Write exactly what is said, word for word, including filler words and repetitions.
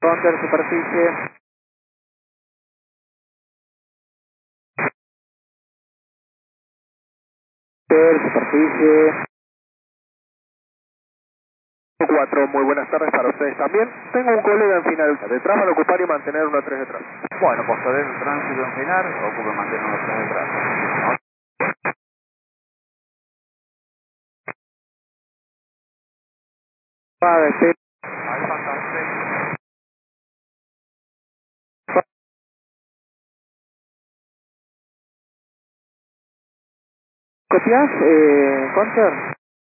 Conter, superficie. Per, superficie. cuatro, muy buenas tardes para ustedes también. Tengo un colega en final detrás para ocupar y mantener uno tres detrás. Bueno, posterior el tránsito en final, ocupe mantener uno tres detrás. Vale, sí. Alfa Café. ¿Copias, eh, Conter?